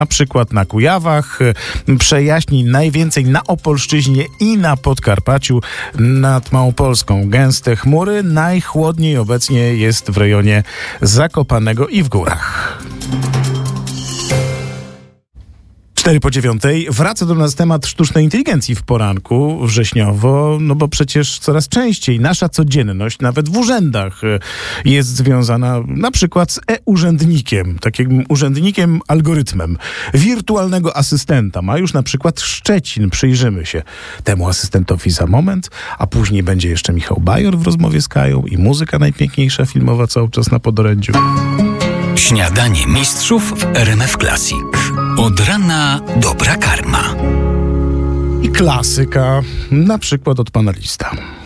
Na przykład na Kujawach, przejaśnień najwięcej na Opolszczyźnie i na Podkarpaciu nad Małopolską. Gęste chmury, najchłodniej obecnie jest w rejonie Zakopanego i w górach. 8:04. Wraca do nas temat sztucznej inteligencji w poranku wrześniowo, no bo przecież coraz częściej nasza codzienność, nawet w urzędach, jest związana na przykład z e-urzędnikiem, takim urzędnikiem algorytmem wirtualnego asystenta. Ma już na przykład Szczecin. Przyjrzymy się temu asystentowi za moment, a później będzie jeszcze Michał Bajor w rozmowie z Kają i muzyka najpiękniejsza filmowa cały czas na podorędziu. Śniadanie mistrzów w RMF Classic. Od rana dobra karma. I klasyka, na przykład od pana Lista.